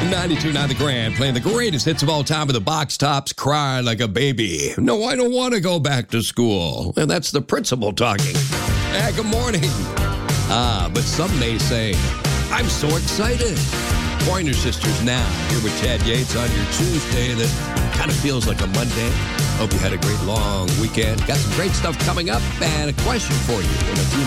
92.9 The Grand, playing the greatest hits of all time with the Box Tops, Cry Like a Baby. No, I don't want to go back to school. And that's the principal talking. Good morning. But some may say, I'm so excited. Pointer Sisters now, here with Chad Yates on your Tuesday that kind of feels like a Monday. Hope you had a great long weekend. Got some great stuff coming up and a question for you in a few